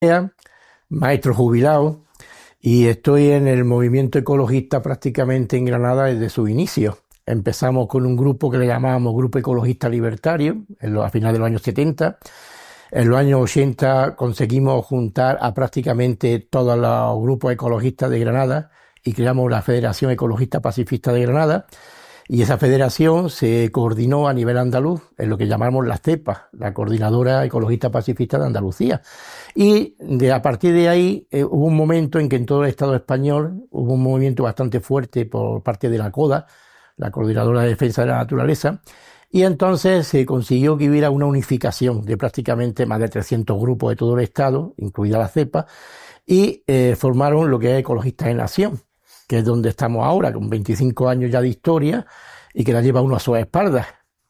Maestro jubilado, y estoy en el movimiento ecologista prácticamente en Granada desde su inicio. Empezamos con un grupo que le llamábamos Grupo Ecologista Libertario a finales de los años 70. En los años 80 conseguimos juntar a prácticamente todos los grupos ecologistas de Granada y creamos la Federación Ecologista Pacifista de Granada. Y esa federación se coordinó a nivel andaluz en lo que llamamos la CEPA, la Coordinadora Ecologista Pacifista de Andalucía. Y a partir de ahí hubo un momento en que en todo el Estado español hubo un movimiento bastante fuerte por parte de la CODA, la Coordinadora de Defensa de la Naturaleza, y entonces se consiguió que hubiera una unificación de prácticamente más de 300 grupos de todo el Estado, incluida la CEPA, y formaron lo que es Ecologistas en Acción, que es donde estamos ahora, con 25 años ya de historia y que la lleva uno a sus espaldas.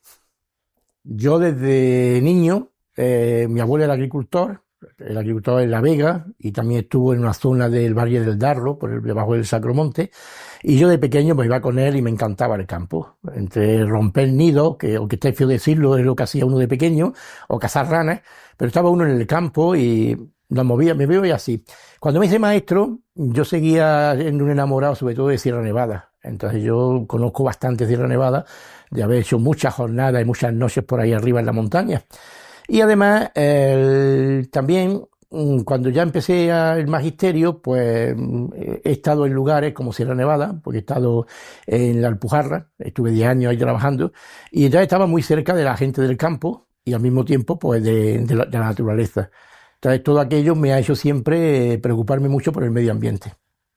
Yo desde niño, mi abuelo era agricultor, el agricultor en La Vega, y también estuvo en una zona del Valle del Darro, debajo del Sacromonte, y yo de pequeño me iba con él y me encantaba el campo, entre romper nidos, aunque esté feo decirlo, es lo que hacía uno de pequeño, o cazar ranas, pero estaba uno en el campo y nos movía, me veo y así. Cuando me hice maestro, yo seguía siendo un enamorado sobre todo de Sierra Nevada. Entonces yo conozco bastante Sierra Nevada, de haber hecho muchas jornadas y muchas noches por ahí arriba en la montaña. Y además, también, cuando ya empecé el magisterio, pues he estado en lugares como Sierra Nevada, porque he estado en la Alpujarra, estuve 10 años ahí trabajando, y entonces estaba muy cerca de la gente del campo y al mismo tiempo pues de la naturaleza. Entonces todo aquello me ha hecho siempre preocuparme mucho por el medio ambiente.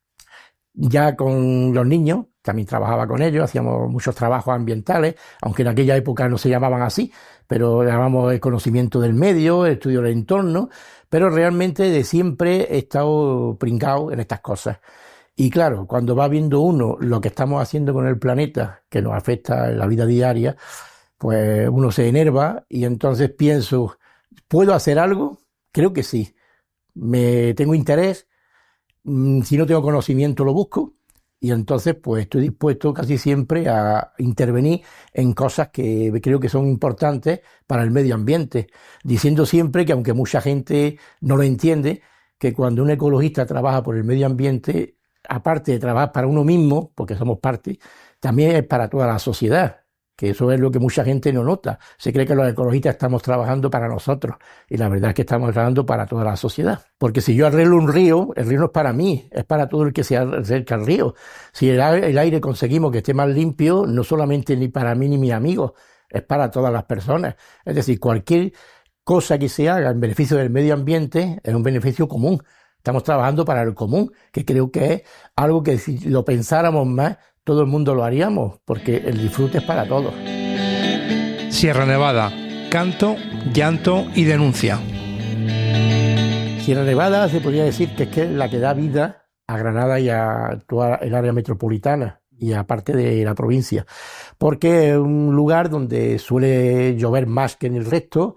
Ya con los niños, también trabajaba con ellos, hacíamos muchos trabajos ambientales, aunque en aquella época no se llamaban así, pero llamamos el conocimiento del medio, el estudio del entorno, pero realmente de siempre he estado pringado en estas cosas. Y claro, cuando va viendo uno lo que estamos haciendo con el planeta, que nos afecta en la vida diaria, pues uno se enerva y entonces pienso, ¿puedo hacer algo? Creo que sí. Tengo interés. Si no tengo conocimiento lo busco y entonces pues estoy dispuesto casi siempre a intervenir en cosas que creo que son importantes para el medio ambiente, diciendo siempre que aunque mucha gente no lo entiende, que cuando un ecologista trabaja por el medio ambiente, aparte de trabajar para uno mismo, porque somos parte, también es para toda la sociedad, que eso es lo que mucha gente no nota. Se cree que los ecologistas estamos trabajando para nosotros y la verdad es que estamos trabajando para toda la sociedad. Porque si yo arreglo un río, el río no es para mí, es para todo el que se acerca al río. Si el aire conseguimos que esté más limpio, no solamente ni para mí ni mis amigos, es para todas las personas. Es decir, cualquier cosa que se haga en beneficio del medio ambiente es un beneficio común. Estamos trabajando para el común, que creo que es algo que si lo pensáramos más, todo el mundo lo haríamos, porque el disfrute es para todos. Sierra Nevada, canto, llanto y denuncia. Sierra Nevada se podría decir que es la que da vida a Granada y a toda el área metropolitana y a parte de la provincia, porque es un lugar donde suele llover más que en el resto.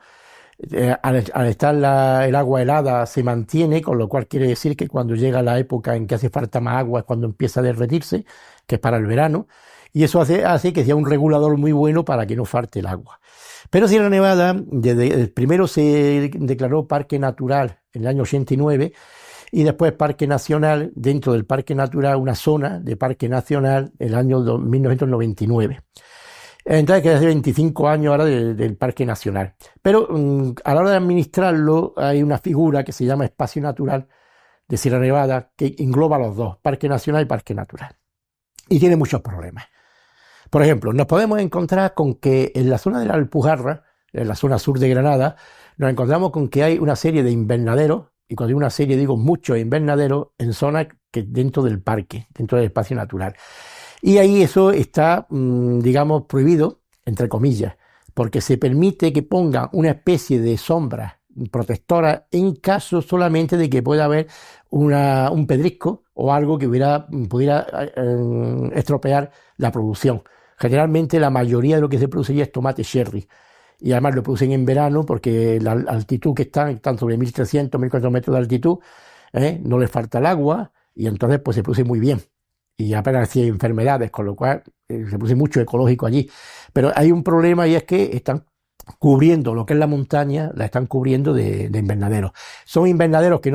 Al estar el agua helada se mantiene, con lo cual quiere decir que cuando llega la época en que hace falta más agua es cuando empieza a derretirse, que es para el verano, y eso hace que sea un regulador muy bueno para que no falte el agua. Pero Sierra Nevada, primero se declaró parque natural en el año 89 y después parque nacional, dentro del parque natural, una zona de parque nacional en el año 1999. Entonces, que hace 25 años ahora del Parque Nacional. Pero a la hora de administrarlo hay una figura que se llama Espacio Natural de Sierra Nevada que engloba los dos, Parque Nacional y Parque Natural. Y tiene muchos problemas. Por ejemplo, nos podemos encontrar con que en la zona de la Alpujarra, en la zona sur de Granada, nos encontramos con que hay una serie de invernaderos, y cuando digo una serie digo muchos invernaderos en zonas que dentro del parque, dentro del espacio natural. Y ahí eso está, digamos, prohibido, entre comillas, porque se permite que pongan una especie de sombra protectora en caso solamente de que pueda haber un pedrisco o algo que pudiera estropear la producción. Generalmente la mayoría de lo que se produce ya es tomate cherry. Y además lo producen en verano porque la altitud que están sobre 1.300, 1.400 metros de altitud, no les falta el agua y entonces pues se produce muy bien. Y apenas hay enfermedades, con lo cual se produce mucho ecológico allí. Pero hay un problema y es que están cubriendo lo que es la montaña, la están cubriendo de invernaderos. Son invernaderos que no